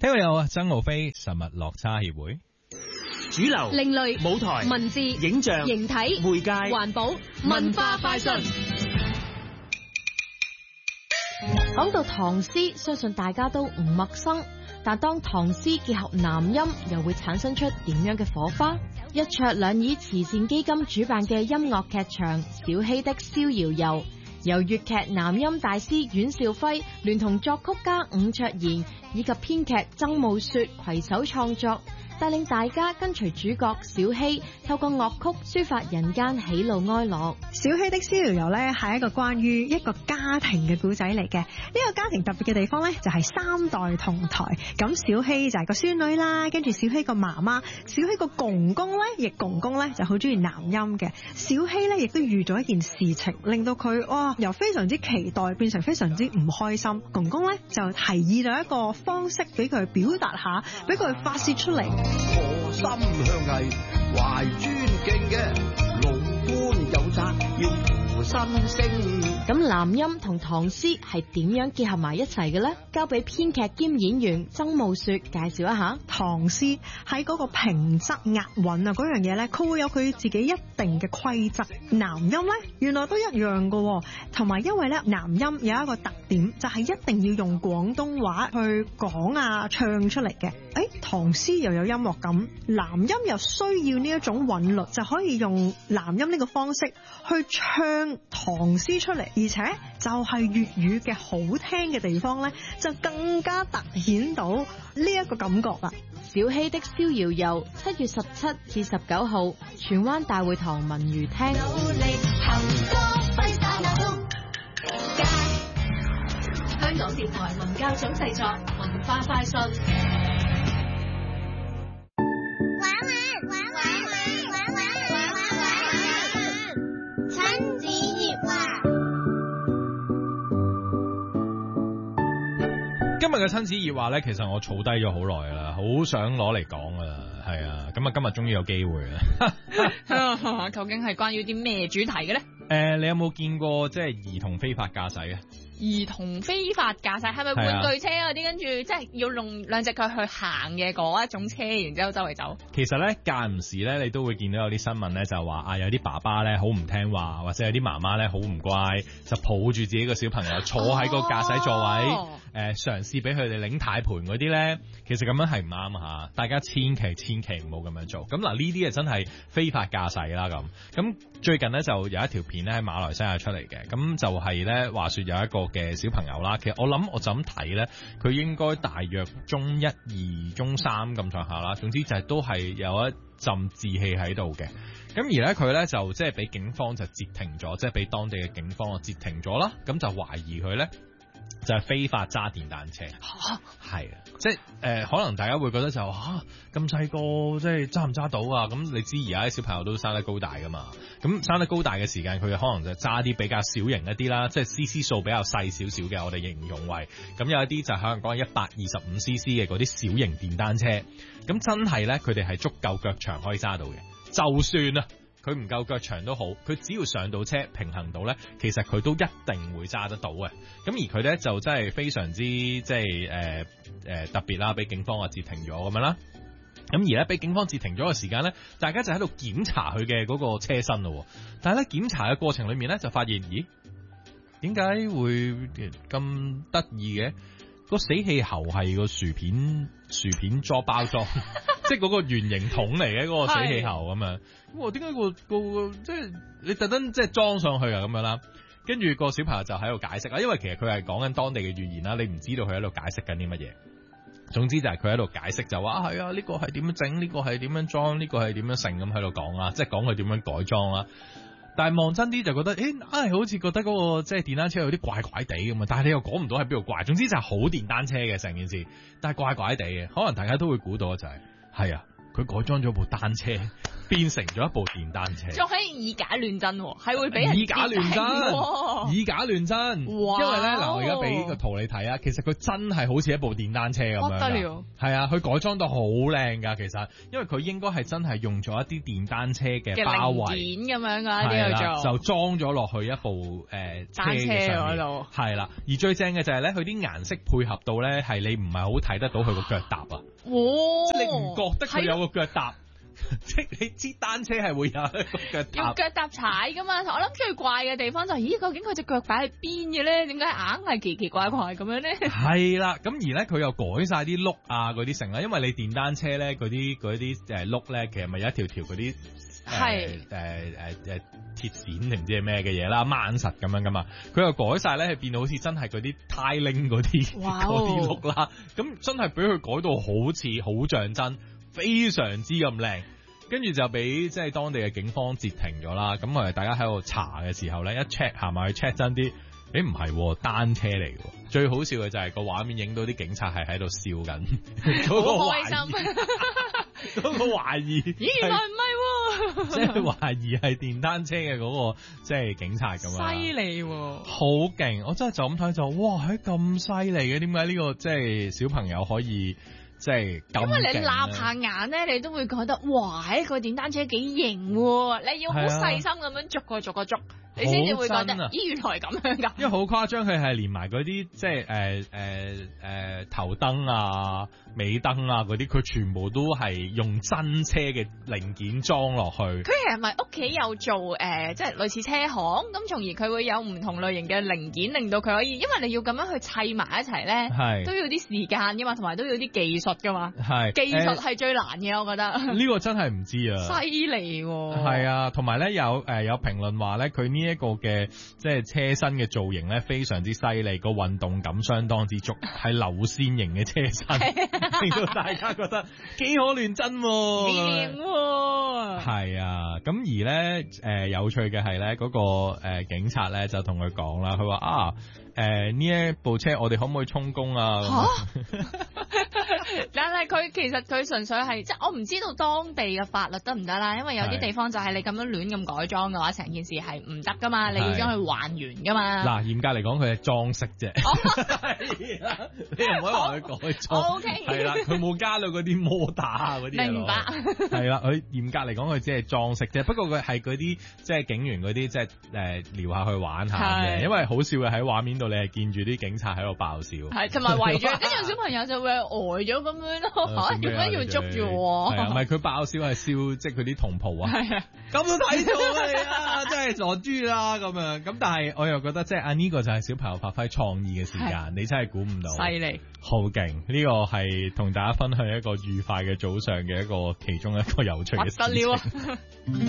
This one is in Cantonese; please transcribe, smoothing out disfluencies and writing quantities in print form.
聽過有啊，曾浩飛實物落差協會。 主流、 另類、 舞台、 文字、 影像、 形體、 媒介、 環保、文化快訊。講到唐詩，相信大家都唔陌生。但當唐詩結合南音，又會產生出點樣嘅火花？一桌兩椅慈善基金主辦嘅音樂劇場《小希的逍遙遊》，由粵劇南音大師阮兆輝聯同作曲家伍卓賢以及編劇曾慕雪攜手創作，帶領大家跟隨主角小希透過樂曲抒發人間喜怒哀樂。 小希的逍遙遊咧係一個關於一個家庭嘅故仔嚟嘅。呢個家庭特別嘅地方咧就係三代同台。咁小希就係個孫女啦，跟住小希個媽媽，小希個公公咧，亦公公咧就好中意南音嘅。小希咧亦都遇咗一件事情，令到佢由非常之期待變成非常之唔開心。公公咧就提議咗一個方式俾佢表達下，俾佢發泄出嚟。 我心向藝，懷尊敬嘅老倌有責要扶新聲。 咁南音同唐詩係點樣結合埋一齊嘅呢？交俾編劇兼演員曾慕雪介紹一下。 唐詩喺嗰個平仄押韻啊嗰樣嘢咧，佢會有佢自己一定嘅規則。南音咧原來都一樣嘅，同埋因為咧南音有一個特點，就係一定要用廣東話去講啊唱出嚟嘅。唐詩又有音樂感，南音又需要呢一種韻律，就可以用南音呢個方式去唱唐詩出嚟，而且就係粵語嘅好聽嘅地方咧，就更加突顯到呢一個感覺啦。 小希的逍遙遊7月17至19號，荃灣大會堂文娛廳。香港電台文教組製作，文化快訊。 親子熱話。 今日嘅親子熱話咧，其實我儲低咗好耐啦，好想攞嚟講噶啦，係啊，咁啊今日終於有機會啦。 究竟係關於啲咩主題嘅咧？ 你有冇見過即係兒童非法駕駛啊？ 兒童非法駕駛係咪玩具車嗰啲，跟住即係要用兩隻腳去行嘅嗰一種車，然之後周圍走？ 其實咧間唔時咧，你都會見到有啲新聞咧，就話有啲爸爸咧好唔聽話，或者有啲媽媽咧好唔乖，就抱住自己個小朋友坐喺個駕駛座位，嘗試俾佢哋領軚盤嗰啲咧，其實咁樣係唔啱嚇，大家千祈唔好咁樣做。咁嗱呢啲啊真係非法駕駛啦咁。最近咧就有一條片咧喺馬來西亞出嚟嘅，咁就係咧話說有一個嘅小朋友啦，其實我就咁睇咧，佢應該大約中1、2、中3咁上下啦，總之就係都係有一陣志氣喺度嘅。咁而咧佢咧就即係俾警方就截停咗，即係俾當地嘅警方啊截停咗啦，咁就懷疑佢咧就係非法揸電單車。係啊，即係可能大家會覺得就咁細個即係揸唔揸到啊？咁你知而家啲小朋友都生得高大噶嘛，咁生得高大嘅時間佢可能就揸啲比較小型一啲啦，即係 CC 數比較細少少嘅，我哋形容為咁有一啲就可能講125 CC 嘅嗰啲小型電單車，咁真係咧佢哋係足夠腳長可以揸到嘅，就算啊佢唔夠腳長都好，佢只要上到車平衡到咧，其實佢都一定會揸得到嘅。咁而佢咧就真係非常之即係特別啦，俾警方啊截停咗咁樣啦。咁而咧俾警方截停咗嘅時間咧，大家就喺度檢查佢嘅嗰個車身咯。但係咧檢查嘅過程裏面咧，就發現咦，點解會咁得意嘅？個死氣喉係個薯片裝包裝，即係嗰個圓形桶嚟嘅嗰個死氣喉咁樣。咁點解個即係你特登即係裝上去啊咁樣啦？跟住個小朋友就喺度解釋啦，因為其實佢係講緊當地嘅語言啦，你唔知道佢喺度解釋緊啲乜嘢。總之就係佢喺度解釋就話係啊，呢個係點樣整，呢個係點樣裝，呢個係點樣成咁喺度講啦，即係講佢點樣改裝啦。但係望真啲就覺得，好似覺得嗰個即係電單車有啲怪怪地咁啊！但係你又講唔到喺邊度怪，總之就係好電單車嘅成件事，但係怪怪地嘅，可能大家都會估到就係啊， 佢改裝咗部單車，變成咗一部電單車。 仲可以以假亂真喎，係會俾人以假亂真， 喎以假亂真。 哇因為咧嗱，我而家俾個圖你睇啊，其實佢真係好似一部電單車咁樣㗎。 不得了係啊，佢改裝到好靚㗎，其實，因為佢應該係真係用咗一啲電單車嘅包圍嘅零件咁樣㗎， 係呢度啦， 做就裝咗落去一部單車嘅上面嗰度係啦，而最正嘅就係咧，佢啲顏色配合到咧，係你唔係好睇得到佢個腳踏啊， 哇！ 即係你唔覺得佢有個腳踏。即係你知單車係會有一個腳踏， 要腳踏踩噶嘛？我諗最怪嘅地方就係，咦？究竟佢隻腳擺喺邊嘅咧？點解硬係奇奇怪怪咁樣咧？ 係啦，咁而咧佢又改晒啲轆啊嗰啲成啦，因為你電單車咧嗰啲轆咧，其實咪有一條條嗰啲鐵線定唔知係咩嘅嘢啦，掹實咁樣噶嘛。佢又改晒咧，係變到好似真係嗰啲呔鈴嗰啲轆啦。咁真係俾佢改到好似好像真。非常之咁靚，跟住就俾即係當地嘅警方截停咗啦。咁我哋大家喺度查嘅時候咧，一 check 行埋去 check 真啲，唔係單車嚟嘅。最好笑嘅就係個畫面影到啲警察係喺度笑緊， 好開心。 嗰個懷疑， 咦？原來唔係， 即係懷疑係電單車嘅嗰個即係警察咁啊！ 犀利喎， 好勁！我真係就咁睇就哇，咁犀利嘅，點解呢個即係小朋友可以？即係咁勁， 因為你擸下眼咧，你都會覺得哇！個電單車幾型喎，你要好細心咁樣逐個捉，你先至會覺得咦，原來係咁樣㗎。 因為好誇張，佢係連埋嗰啲即係頭燈啊、尾燈啊嗰啲，佢全部都係用真車嘅零件裝落去。 佢係咪屋企有做即係類似車行咁，從而佢會有唔同類型嘅零件，令到佢可以，因為你要咁樣去砌埋一齊咧，都要啲時間㗎嘛，同埋都要啲技術㗎嘛。係技術係最難嘅，我覺得。呢個真係唔知啊！犀利喎！ 係啊，同埋咧有評論話咧，佢呢一個嘅即係車身嘅造型咧，非常之犀利，個運動感相當之足，係流線型嘅車身，令到大家覺得幾可亂真喎。 靚喎！ 係啊，咁而咧有趣嘅係咧，嗰個警察咧就同佢講啦，佢話呢一部車我哋可唔可以充公啊？ 但係佢其實佢純粹係即係我唔知道當地嘅法律得唔得啦，因為有啲地方就係你咁樣亂咁改裝嘅話，成件事係唔得噶嘛，你要將佢還原噶嘛。嗱， 嚴格嚟講，佢係裝飾啫，係啦，你唔可以話佢改裝。O K，係啦，佢冇加到嗰啲摩打啊嗰啲。明白。係啦，佢嚴格嚟講，佢只係裝飾啫。不過佢係嗰啲即係警員嗰啲，即係撩下去玩下嘅，因為好笑嘅喺畫面度，你係見住啲警察喺度爆笑。係，同埋圍住，跟住小朋友就會呆咗咁樣咯。點解要捉住我？係啊，唔係佢爆笑係笑，即係佢啲同袍啊。係啊，咁都睇到你啊，真係傻豬啦咁樣。咁但係我又覺得即係呢個就係小朋友發揮創意嘅時間，你真係估唔到。犀利，好勁！呢個係同大家分享一個愉快嘅早上嘅一個其中一個有趣嘅事情。不得了啊！